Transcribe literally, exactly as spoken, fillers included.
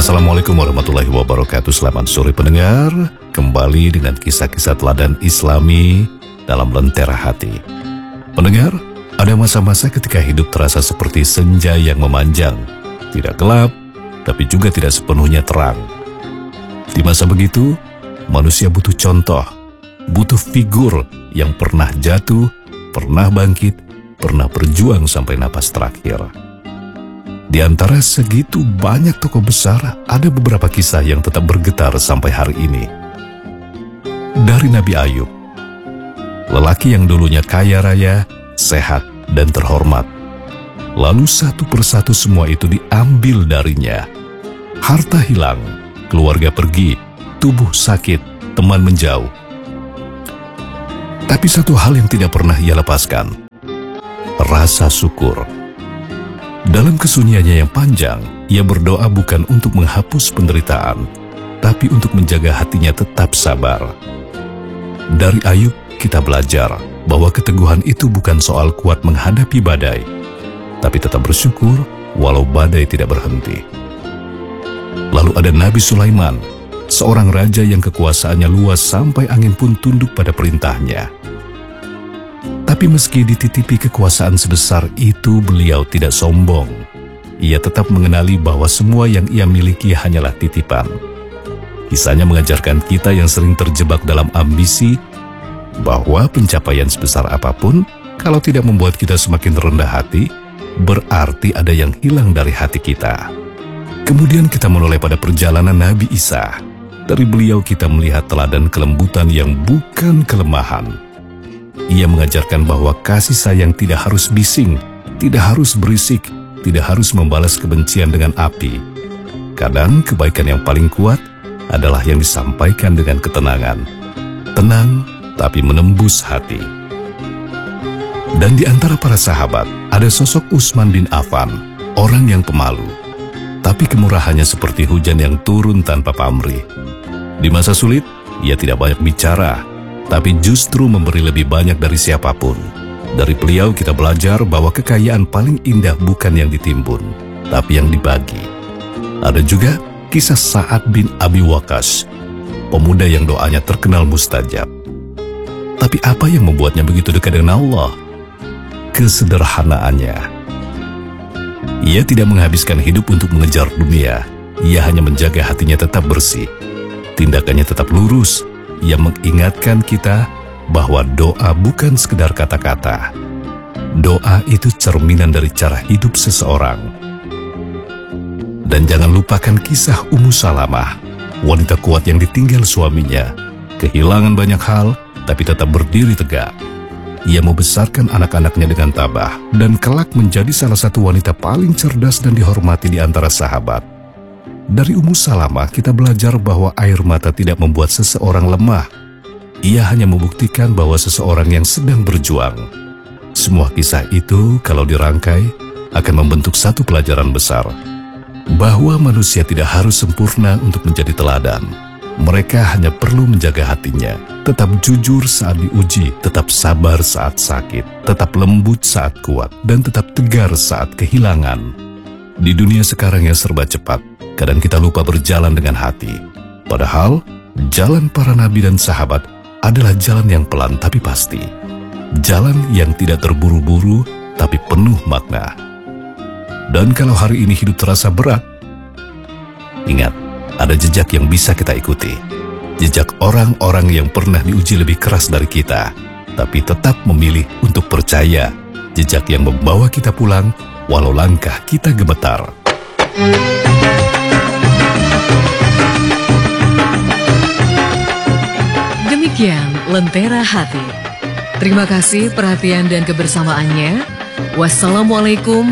Assalamualaikum warahmatullahi wabarakatuh. Selamat sore pendengar. Kembali dengan kisah-kisah teladan Islami dalam Lentera Hati. Pendengar, ada masa-masa ketika hidup terasa seperti senja yang memanjang. Tidak gelap, tapi juga tidak sepenuhnya terang. Di masa begitu, manusia butuh contoh, butuh figur yang pernah jatuh, pernah bangkit, pernah berjuang sampai napas terakhir. Di antara segitu banyak tokoh besar, ada beberapa kisah yang tetap bergetar sampai hari ini. Dari Nabi Ayub, lelaki yang dulunya kaya raya, sehat, dan terhormat. Lalu satu persatu semua itu diambil darinya. Harta hilang, keluarga pergi, tubuh sakit, teman menjauh. Tapi satu hal yang tidak pernah ia lepaskan, rasa syukur. Dalam kesunyiannya yang panjang, ia berdoa bukan untuk menghapus penderitaan, tapi untuk menjaga hatinya tetap sabar. Dari Ayub, kita belajar bahwa keteguhan itu bukan soal kuat menghadapi badai, tapi tetap bersyukur walau badai tidak berhenti. Lalu ada Nabi Sulaiman, seorang raja yang kekuasaannya luas sampai angin pun tunduk pada perintahnya. Tapi meski dititipi kekuasaan sebesar itu, beliau tidak sombong. Ia tetap mengenali bahwa semua yang ia miliki hanyalah titipan. Kisahnya mengajarkan kita yang sering terjebak dalam ambisi, bahwa pencapaian sebesar apapun, kalau tidak membuat kita semakin rendah hati, berarti ada yang hilang dari hati kita. Kemudian kita menoleh pada perjalanan Nabi Isa. Dari beliau kita melihat teladan kelembutan yang bukan kelemahan. Ia mengajarkan bahwa kasih sayang tidak harus bising, tidak harus berisik, tidak harus membalas kebencian dengan api. Kadang kebaikan yang paling kuat adalah yang disampaikan dengan ketenangan. Tenang, tapi menembus hati. Dan di antara para sahabat, ada sosok Utsman bin Affan, orang yang pemalu. Tapi kemurahannya seperti hujan yang turun tanpa pamrih. Di masa sulit, ia tidak banyak bicara, tapi justru memberi lebih banyak dari siapapun. Dari beliau kita belajar bahwa kekayaan paling indah bukan yang ditimbun, tapi yang dibagi. Ada juga kisah Sa'ad bin Abi Waqqas, pemuda yang doanya terkenal mustajab. Tapi apa yang membuatnya begitu dekat dengan Allah? Kesederhanaannya. Ia tidak menghabiskan hidup untuk mengejar dunia. Ia hanya menjaga hatinya tetap bersih. Tindakannya tetap lurus. Ia mengingatkan kita bahwa doa bukan sekedar kata-kata. Doa itu cerminan dari cara hidup seseorang. Dan jangan lupakan kisah Ummu Salamah, wanita kuat yang ditinggal suaminya. Kehilangan banyak hal, tapi tetap berdiri tegak. Ia membesarkan anak-anaknya dengan tabah, dan kelak menjadi salah satu wanita paling cerdas dan dihormati di antara sahabat. Dari Ummu Salamah kita belajar bahwa air mata tidak membuat seseorang lemah. Ia hanya membuktikan bahwa seseorang yang sedang berjuang. Semua kisah itu kalau dirangkai akan membentuk satu pelajaran besar, bahwa manusia tidak harus sempurna untuk menjadi teladan. Mereka hanya perlu menjaga hatinya, tetap jujur saat diuji, tetap sabar saat sakit, tetap lembut saat kuat, dan tetap tegar saat kehilangan. Di dunia sekarang yang serba cepat, kadang kita lupa berjalan dengan hati. Padahal, jalan para nabi dan sahabat adalah jalan yang pelan tapi pasti. Jalan yang tidak terburu-buru tapi penuh makna. Dan kalau hari ini hidup terasa berat, ingat, ada jejak yang bisa kita ikuti. Jejak orang-orang yang pernah diuji lebih keras dari kita, tapi tetap memilih untuk percaya. Jejak yang membawa kita pulang, walau langkah kita gemetar. Demikian Lentera Hati. Terima kasih perhatian dan kebersamaannya. Wassalamualaikum